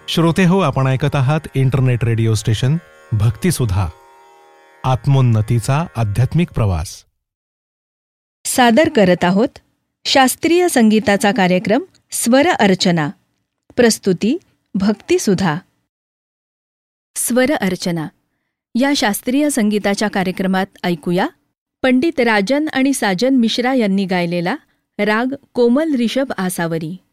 श्रोते हो, आपण ऐकत आहात इंटरनेट रेडिओ स्टेशन भक्तिसुधा, आत्मोन्नतीचा आध्यात्मिक प्रवास. सादर करत आहोत शास्त्रीय संगीताचा कार्यक्रम स्वर अर्चना. प्रस्तुती भक्तिसुधा. स्वर अर्चना या शास्त्रीय संगीताच्या कार्यक्रमात ऐकूया पंडित राजन आणि साजन मिश्रा यांनी गायलेला राग कोमल रिषभ आसावरी.